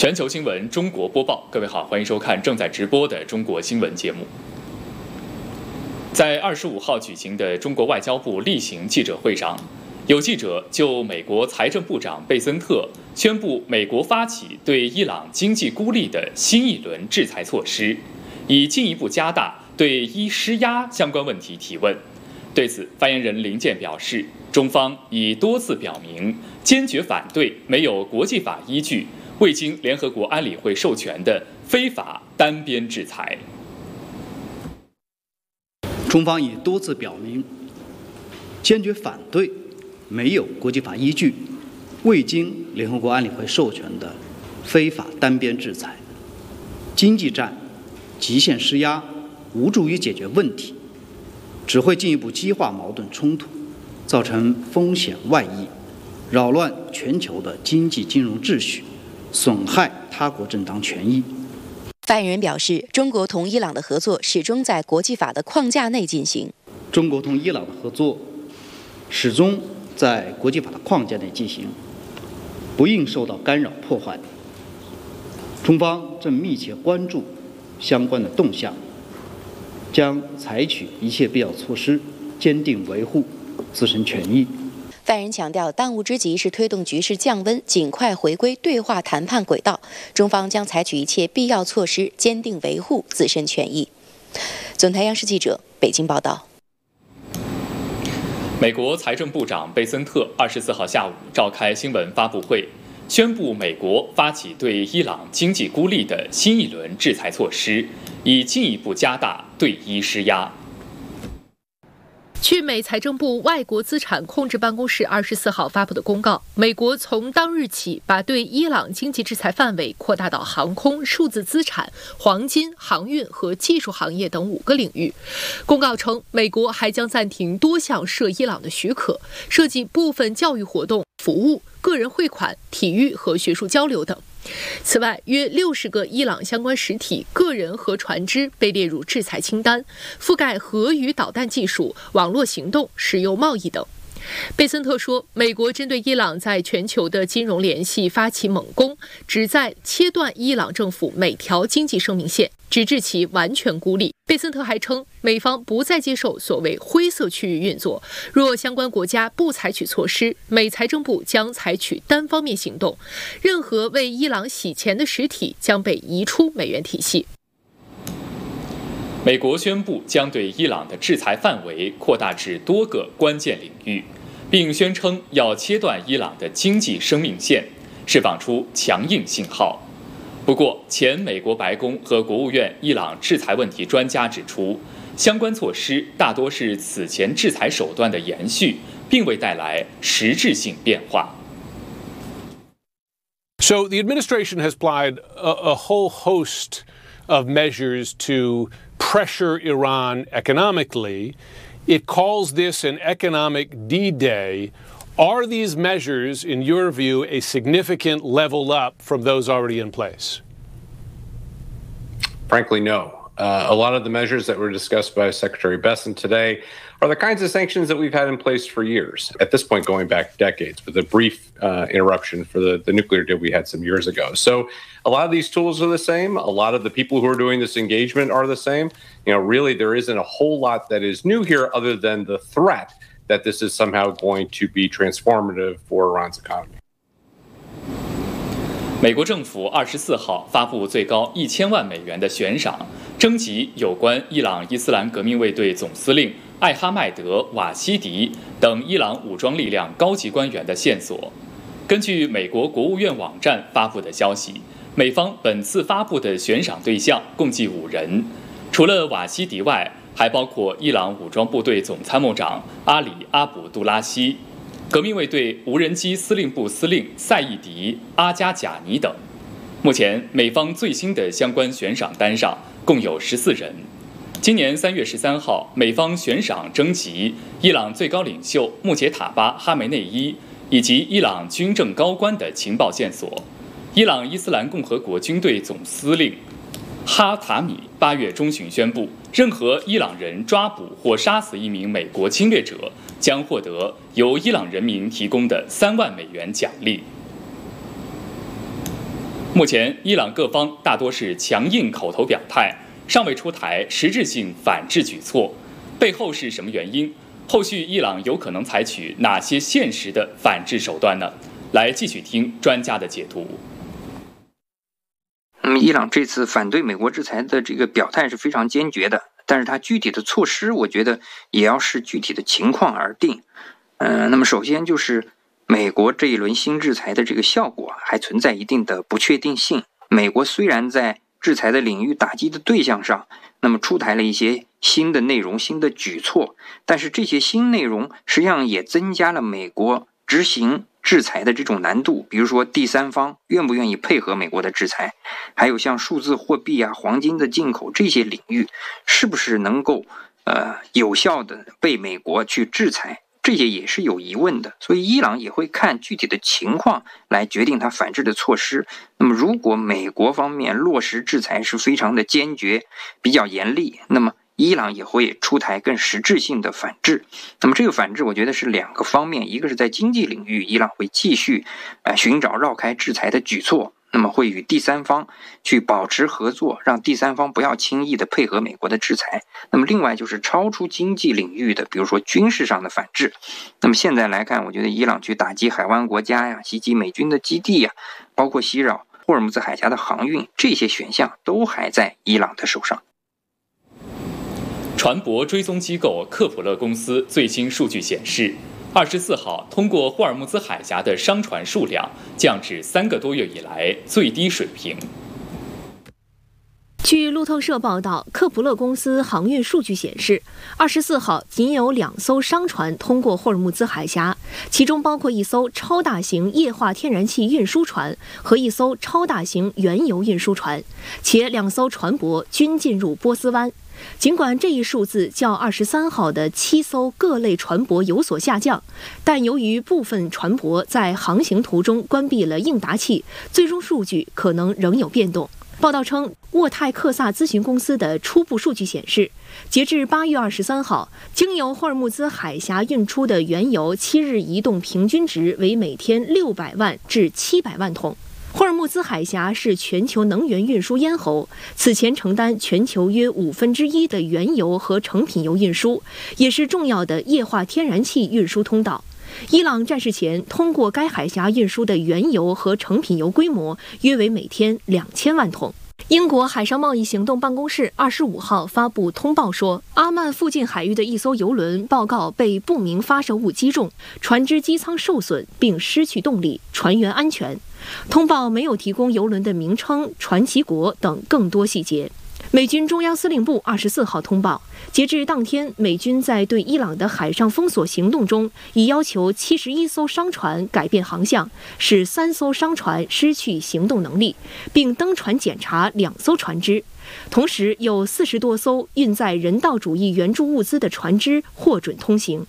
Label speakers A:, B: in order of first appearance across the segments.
A: 全球新闻中国播报，各位好，欢迎收看正在直播的中国新闻节目。在25号举行的中国外交部例行记者会上，有记者就美国财政部长贝森特宣布美国发起对伊朗经济孤立的新一轮制裁措施，以进一步加大对伊施压相关问题提问。对此，发言人林健表示，中方已多次表明坚决反对没有国际法依据、未经联合国安理会授权的非法单边制裁。
B: 中方已多次表明坚决反对没有国际法依据、未经联合国安理会授权的非法单边制裁。经济战极限施压无助于解决问题，只会进一步激化矛盾冲突，造成风险外溢，扰乱全球的经济金融秩序，损害他国正当权益。
C: 发言人表示，中国同伊朗的合作始终在国际法的框架内进行。
B: 中国同伊朗的合作始终在国际法的框架内进行，不应受到干扰破坏。中方正密切关注相关的动向，将采取一切必要措施，坚定维护自身权益。
C: 发言人强调，当务之急是推动局势降温，尽快回归对话谈判轨道。中方将采取一切必要措施，坚定维护自身权益。总台央视记者北京报道。
A: 美国财政部长贝森特24号下午召开新闻发布会，宣布美国发起对伊朗经济孤立的新一轮制裁措施，以进一步加大对伊施压。
D: 据美财政部外国资产控制办公室24号发布的公告，美国从当日起把对伊朗经济制裁范围扩大到航空、数字资产、黄金、航运和技术行业等5个领域。公告称，美国还将暂停多项涉伊朗的许可，涉及部分教育活动、服务、个人汇款、体育和学术交流等。此外，约60个伊朗相关实体、个人和船只被列入制裁清单，覆盖核与导弹技术、网络行动、石油贸易等。贝森特说，美国针对伊朗在全球的金融联系发起猛攻，旨在切断伊朗政府每条经济生命线，直至其完全孤立。贝森特还称，美方不再接受所谓灰色区域运作，若相关国家不采取措施，美财政部将采取单方面行动，任何为伊朗洗钱的实体将被移出美元体系。
A: 美国宣布将对伊朗的制裁范围扩大至多个关键领域，并宣称要切断伊朗的经济生命线，释放出强硬信号。不过，前美国白宫和国务院伊朗制裁问题专家指出，相关措施大多是此前制裁手段的延续，并未带来实质性变化。
E: So the administration has applied a whole host of measures to pressure Iran economically. It calls this an economic D-Day. Are these measures, in your view, a significant level up from those already in place?
F: Frankly, no. A lot of the measures that were discussed by Secretary Bessent today are the kinds of sanctions that we've had in place for years, at this point going back decades, with a brief interruption for the nuclear deal we had some years ago. So a lot of these tools are the same. A lot of the people who are doing this engagement are the same. You know, really, there isn't a whole lot that is new here other than the threat that this is somehow going to be transformative for Iran's economy.
A: 美国政府24号发布最高1000万美元的悬赏，征集有关伊朗伊斯兰革命卫队总司令艾哈迈德·瓦西迪等伊朗武装力量高级官员的线索。根据美国国务院网站发布的消息，美方本次发布的悬赏对象共计5人，除了瓦西迪外，还包括伊朗武装部队总参谋长阿里·阿卜杜拉希、革命卫队无人机司令部司令赛义迪·阿加贾尼等。目前，美方最新的相关悬赏单上共有14人。今年3月13号，美方悬赏征集伊朗最高领袖穆杰塔巴·哈梅内伊以及伊朗军政高官的情报线索。伊朗伊斯兰共和国军队总司令哈塔米8月中旬宣布，任何伊朗人抓捕或杀死一名美国侵略者，将获得由伊朗人民提供的3万美元奖励。 目前，伊朗各方大多是强硬口头表态，尚未出台实质性反制举措。背后是什么原因？后续伊朗有可能采取哪些现实的反制手段呢？来继续听专家的解读。
G: 伊朗这次反对美国制裁的这个表态是非常坚决的，但是它具体的措施，我觉得也要视具体的情况而定。那么首先就是美国这一轮新制裁的这个效果还存在一定的不确定性。美国虽然在制裁的领域打击的对象上，那么出台了一些新的内容、新的举措，但是这些新内容实际上也增加了美国执行制裁的这种难度。比如说第三方愿不愿意配合美国的制裁，还有像数字货币啊、黄金的进口这些领域，是不是能够有效的被美国去制裁，这些也是有疑问的。所以伊朗也会看具体的情况来决定它反制的措施。那么如果美国方面落实制裁是非常的坚决、比较严厉，那么伊朗也会出台更实质性的反制。那么这个反制我觉得是两个方面，一个是在经济领域，伊朗会继续寻找绕开制裁的举措，那么会与第三方去保持合作，让第三方不要轻易的配合美国的制裁。那么另外就是超出经济领域的，比如说军事上的反制。那么现在来看，我觉得伊朗去打击海湾国家呀，袭击美军的基地呀，包括袭扰霍尔木兹海峡的航运，这些选项都还在伊朗的手上。
A: 船舶追踪机构克普勒公司最新数据显示，24号通过霍尔木兹海峡的商船数量降至3个多月以来最低水平。
D: 据路透社报道，克普勒公司航运数据显示，24号仅有2艘商船通过霍尔木兹海峡，其中包括1艘超大型液化天然气运输船和1艘超大型原油运输船，且2艘船舶均进入波斯湾。尽管这一数字较23号的7艘各类船舶有所下降，但由于部分船舶在航行途中关闭了应答器，最终数据可能仍有变动。报道称，沃泰克萨咨询公司的初步数据显示，截至8月23号，经由霍尔木兹海峡运出的原油7日移动平均值为每天600万至700万桶。霍尔木兹海峡是全球能源运输咽喉，此前承担全球约1/5的原油和成品油运输，也是重要的液化天然气运输通道。伊朗战事前通过该海峡运输的原油和成品油规模约为每天2000万桶。英国海上贸易行动办公室25号发布通报说，阿曼附近海域的一艘油轮报告被不明发射物击中，船只机舱受损并失去动力，船员安全。通报没有提供油轮的名称、船籍国等更多细节。美军中央司令部24号通报，截至当天，美军在对伊朗的海上封锁行动中，已要求71艘商船改变航向，使3艘商船失去行动能力，并登船检查2艘船只。同时，有40多艘运载人道主义援助物资的船只获准通行。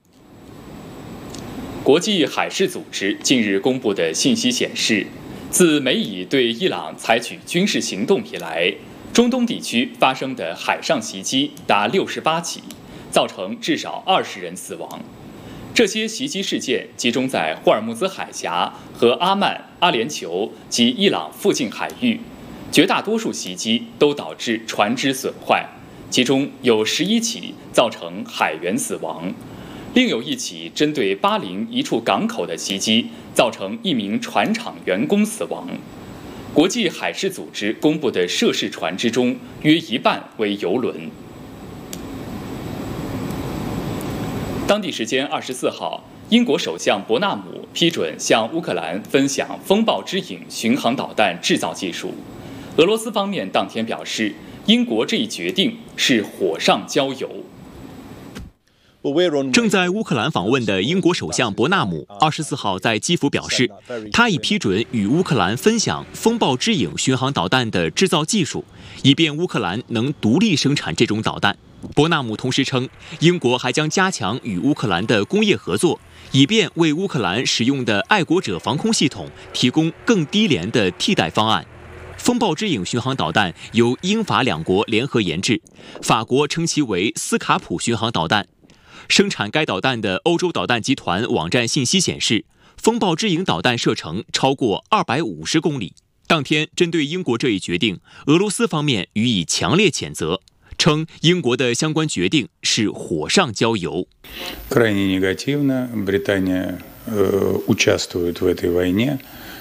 A: 国际海事组织近日公布的信息显示，自美以对伊朗采取军事行动以来，中东地区发生的海上袭击达68起，造成至少20人死亡。这些袭击事件集中在霍尔木兹海峡和阿曼、阿联酋及伊朗附近海域，绝大多数袭击都导致船只损坏，其中有11起造成海员死亡。另有1起针对巴林一处港口的袭击，造成1名船厂员工死亡。国际海事组织公布的涉事船只中，约1半为油轮。当地时间24号，英国首相伯纳姆批准向乌克兰分享风暴之影巡航导弹制造技术。俄罗斯方面当天表示，英国这一决定是火上浇油。
H: 正在乌克兰访问的英国首相伯纳姆24号在基辅表示，他已批准与乌克兰分享风暴之影巡航导弹的制造技术，以便乌克兰能独立生产这种导弹。伯纳姆同时称，英国还将加强与乌克兰的工业合作，以便为乌克兰使用的爱国者防空系统提供更低廉的替代方案。风暴之影巡航导弹由英法2国联合研制，法国称其为斯卡普巡航导弹。生产该导弹的欧洲导弹集团网站信息显示，风暴之影导弹射程超过250公里。 当天，针对英国这一决定，俄罗斯方面予以强烈谴责，称英国的相关决定是火上浇油。
I: Крайне негативно. Британия участвует в этой войне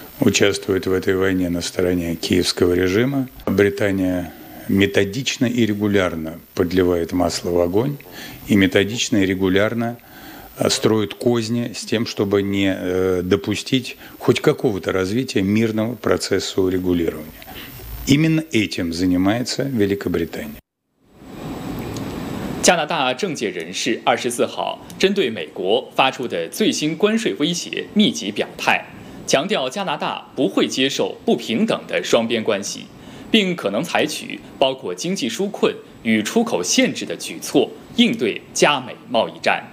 I: на стороне киевского режима. Британия методично и регулярно подливает масло в огонь и методично и регулярно строит козни с тем, чтобы не допустить хоть какого-то развития мирного процесса урегулирования. Именно этим занимается Великобритания.
A: 加拿大政界人士24号针对美国发出的最新关税威胁密集表态，强调加拿大不会接受不平等的双边关系，并可能采取包括经济纾困与出口限制的举措，应对加美贸易战。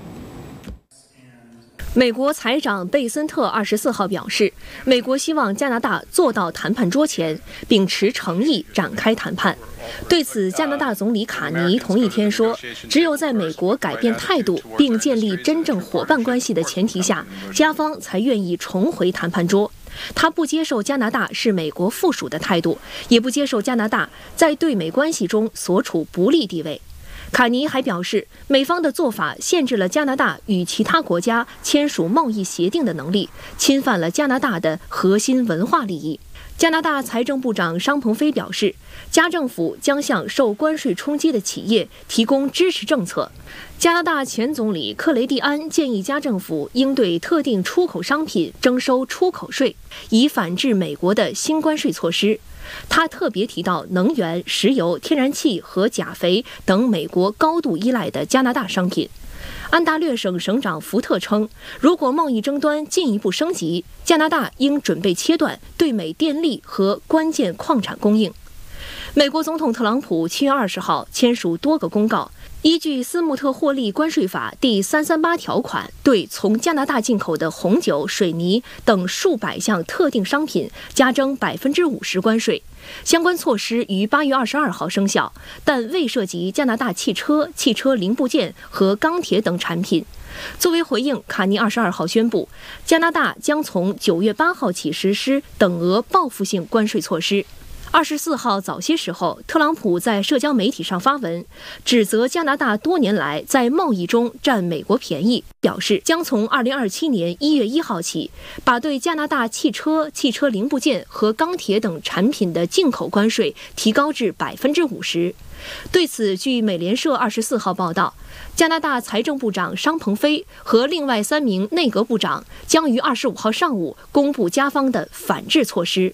J: 美国财长贝森特24号表示，美国希望加拿大坐到谈判桌前，秉持诚意展开谈判。对此，加拿大总理卡尼同一天说，只有在美国改变态度并建立真正伙伴关系的前提下，加方才愿意重回谈判桌。他不接受加拿大是美国附属的态度，也不接受加拿大在对美关系中所处不利地位。卡尼还表示，美方的做法限制了加拿大与其他国家签署贸易协定的能力，侵犯了加拿大的核心文化利益。加拿大财政部长商鹏飞表示，加政府将向受关税冲击的企业提供支持政策。加拿大前总理克雷蒂安建议加政府应对特定出口商品征收出口税，以反制美国的新关税措施。他特别提到能源、石油、天然气和钾肥等美国高度依赖的加拿大商品。安大略省省长福特称，如果贸易争端进一步升级，加拿大应准备切断对美电力和关键矿产供应。美国总统特朗普7月20号签署多个公告，依据斯穆特获利关税法第338条款，对从加拿大进口的红酒、水泥等数百项特定商品加征50%关税。相关措施于8月22号生效，但未涉及加拿大汽车、汽车零部件和钢铁等产品。作为回应，卡尼22号宣布，加拿大将从9月8号起实施等额报复性关税措施。24号早些时候，特朗普在社交媒体上发文，指责加拿大多年来在贸易中占美国便宜，表示将从2027年1月1号起，把对加拿大汽车、汽车零部件和钢铁等产品的进口关税提高至50%。对此，据美联社24号报道，加拿大财政部长商鹏飞和另外3名内阁部长将于25号上午公布加方的反制措施。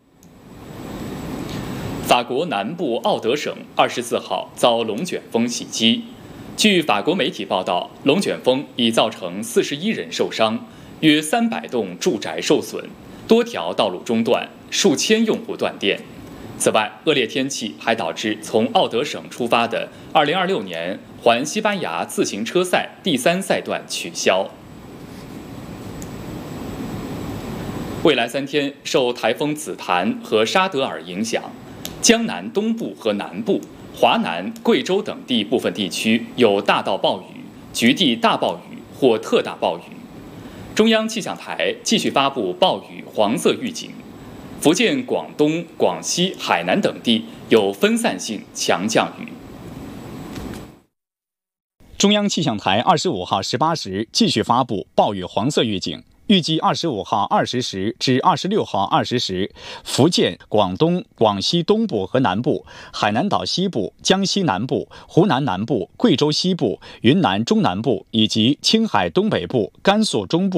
A: 法国南部奥德省24号遭龙卷风袭击。据法国媒体报道，龙卷风已造成41人受伤，约300栋住宅受损，多条道路中断，数千用户断电。此外，恶劣天气还导致从奥德省出发的2026年环西班牙自行车赛第3赛段取消。未来3天，受台风紫檀和沙德尔影响，江南东部和南部、华南、贵州等地部分地区有大到暴雨、局地大暴雨或特大暴雨。中央气象台继续发布暴雨黄色预警，福建、广东、广西、海南等地有分散性强降雨。
K: 中央气象台25号18时继续发布暴雨黄色预警。预计25号20时至26号20时，福建、广东、广西东部和南部、海南岛西部、江西南部、湖南南部、贵州西部、云南中南部以及青海东北部、甘肃中部